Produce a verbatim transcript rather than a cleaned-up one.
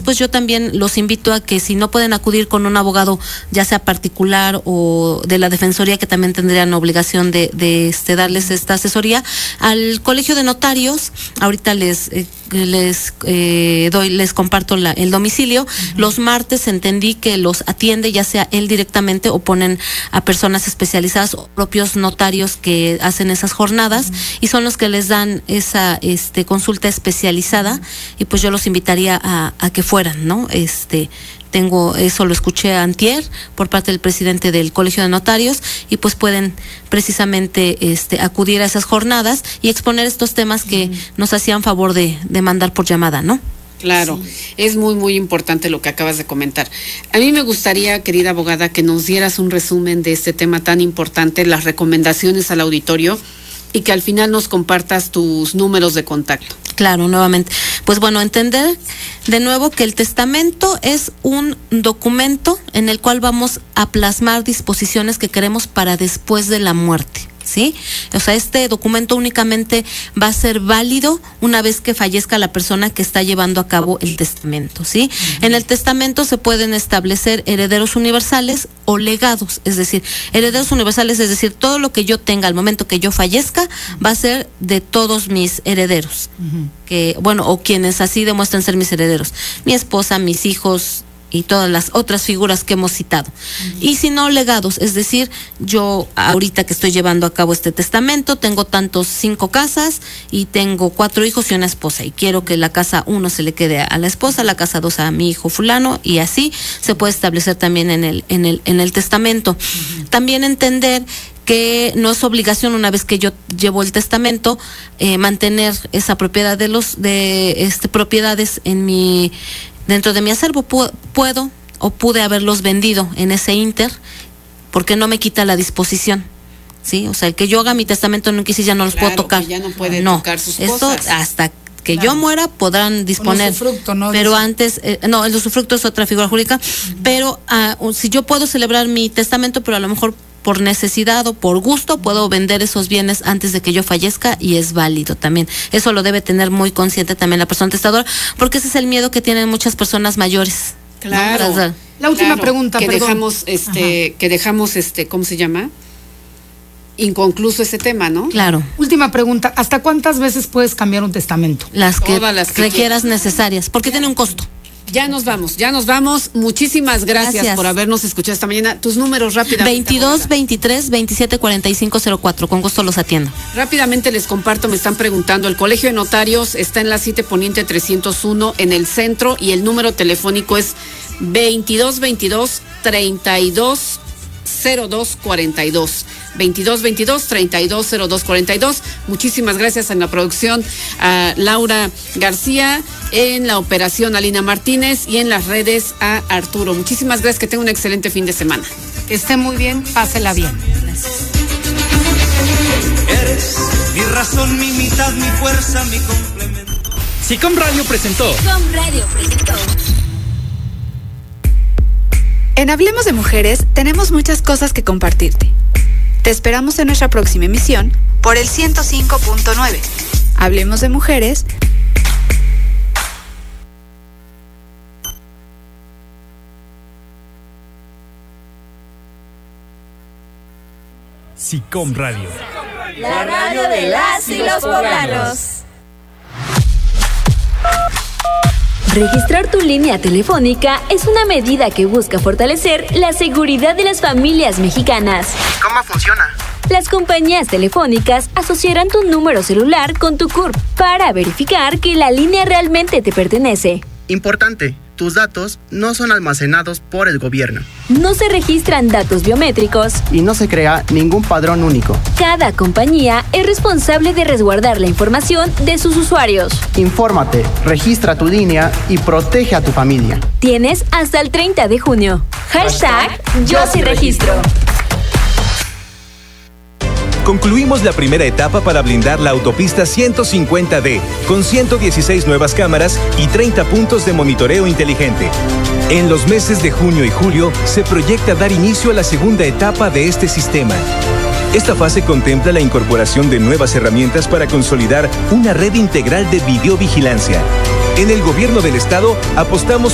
pues yo también los invito a que si no pueden acudir con un abogado, ya sea particular o de la Defensoría, que también tendrían obligación de, de este, darles esta asesoría, al Colegio de Notarios. Ahorita les eh, les eh, doy, les comparto la, el domicilio. Uh-huh. Los martes entendí que los atiende ya sea él directamente o ponen a personas especializadas o propios notarios que hacen esas jornadas, uh-huh, y son los que les dan esa este consulta especializada, y pues yo los invitaría a, a que fueran, ¿no? Este Tengo, eso lo escuché antier por parte del presidente del Colegio de Notarios, y pues pueden precisamente este acudir a esas jornadas y exponer estos temas que uh-huh. nos hacían favor de, de mandar por llamada, ¿no? Claro, sí. Es muy, muy importante lo que acabas de comentar. A mí me gustaría, querida abogada, que nos dieras un resumen de este tema tan importante, las recomendaciones al auditorio, y que al final nos compartas tus números de contacto. Claro, nuevamente. Pues bueno, entender de nuevo que el testamento es un documento en el cual vamos a plasmar disposiciones que queremos para después de la muerte, ¿sí? O sea, este documento únicamente va a ser válido una vez que fallezca la persona que está llevando a cabo el testamento, ¿sí? Uh-huh. En el testamento se pueden establecer herederos universales o legados, es decir, herederos universales, es decir, todo lo que yo tenga al momento que yo fallezca va a ser de todos mis herederos, uh-huh, que, bueno, o quienes así demuestran ser mis herederos, mi esposa, mis hijos y todas las otras figuras que hemos citado. Uh-huh. Y si no, legados, es decir, yo ahorita que estoy llevando a cabo este testamento, tengo tantos cinco casas y tengo cuatro hijos y una esposa, y quiero que la casa uno se le quede a la esposa, la casa dos a mi hijo fulano, y así se puede establecer también en el, en el, en el testamento. Uh-huh. También entender que no es obligación, una vez que yo llevo el testamento, eh, mantener esa propiedad de los, de este propiedades en mi dentro de mi acervo. Puedo o pude haberlos vendido en ese inter, porque no me quita la disposición, ¿sí? O sea, el que yo haga mi testamento no quiere decir ya no los, claro, puedo tocar. Que ya no puede no, tocar sus esto cosas. Hasta que claro. yo muera podrán disponer. Un usufructo, ¿no? Pero Dice. antes, eh, no, el usufructo es otra figura jurídica, uh-huh, pero uh, si yo puedo celebrar mi testamento, pero a lo mejor por necesidad o por gusto puedo vender esos bienes antes de que yo fallezca, y es válido también. Eso lo debe tener muy consciente también la persona testadora, porque ese es el miedo que tienen muchas personas mayores. Claro. ¿No? La última claro, pregunta, que perdón. dejamos este Ajá. que dejamos este ¿cómo se llama? Inconcluso ese tema, ¿no? Claro. Última pregunta, ¿hasta cuántas veces puedes cambiar un testamento? Las que, Todas las que requieras quieras. necesarias, porque tiene un costo. Ya nos vamos, ya nos vamos. Muchísimas gracias, gracias. por habernos escuchado esta mañana. Tus números rápidamente. veintidós, veintitrés, veintisiete, cuarenta y cinco, cero cuatro. Con gusto los atiendo. Rápidamente les comparto, me están preguntando. El Colegio de Notarios está en la siete Poniente trescientos uno en el centro, y el número telefónico es veintidós veintidós, treinta y dos cero dos cuarenta y dos. veintidós veintidós, treinta y dos cero dos cuarenta y dos. Muchísimas gracias en la producción a Laura García, en la operación a Lina Martínez, y en las redes a Arturo. Muchísimas gracias, que tenga un excelente fin de semana. Que esté muy bien, pásela bien. Gracias. Eres mi razón, mi mitad, mi fuerza, mi complemento. Sicom Radio presentó. Sicom Radio presentó. En Hablemos de Mujeres tenemos muchas cosas que compartirte. Te esperamos en nuestra próxima emisión por el ciento cinco punto nueve. Hablemos de Mujeres. Sicom Radio. La radio de las y los poblanos. Registrar tu línea telefónica es una medida que busca fortalecer la seguridad de las familias mexicanas. ¿Cómo funciona? Las compañías telefónicas asociarán tu número celular con tu C U R P para verificar que la línea realmente te pertenece. Importante, tus datos no son almacenados por el gobierno. No se registran datos biométricos. Y no se crea ningún padrón único. Cada compañía es responsable de resguardar la información de sus usuarios. Infórmate, registra tu línea y protege a tu familia. Tienes hasta el treinta de junio. Hashtag Yo sí registro. Concluimos la primera etapa para blindar la autopista ciento cincuenta D, con ciento dieciséis nuevas cámaras y treinta puntos de monitoreo inteligente. En los meses de junio y julio se proyecta dar inicio a la segunda etapa de este sistema. Esta fase contempla la incorporación de nuevas herramientas para consolidar una red integral de videovigilancia. En el gobierno del estado apostamos